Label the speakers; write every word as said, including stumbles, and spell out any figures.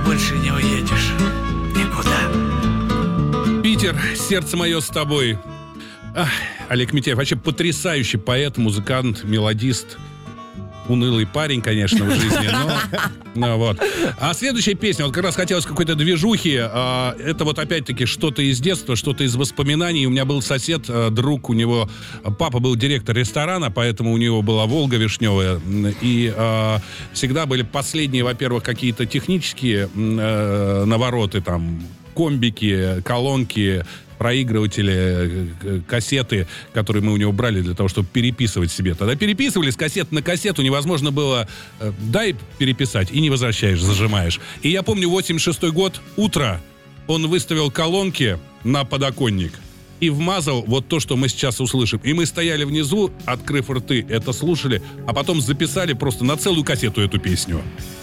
Speaker 1: больше не уедешь никуда.
Speaker 2: Питер, сердце мое с тобой. Ах, Олег Митяев, вообще потрясающий поэт, музыкант, мелодист. Унылый парень, конечно, в жизни, но... Ну, вот. А следующая песня, вот как раз хотелось какой-то движухи. А, это вот опять-таки что-то из детства, что-то из воспоминаний. У меня был сосед, а, друг, у него... Папа был директор ресторана, поэтому у него была «Волга» вишневая. И а, всегда были последние, во-первых, какие-то технические а, навороты, там, комбики, колонки, проигрыватели, кассеты, которые мы у него брали для того, чтобы переписывать себе. Тогда переписывали с кассеты на кассету, невозможно было дай переписать, и не возвращаешь, зажимаешь. И я помню, восемьдесят шестой год, утро, он выставил колонки на подоконник и вмазал вот то, что мы сейчас услышим. И мы стояли внизу, открыв рты, это слушали, а потом записали просто на целую кассету эту песню.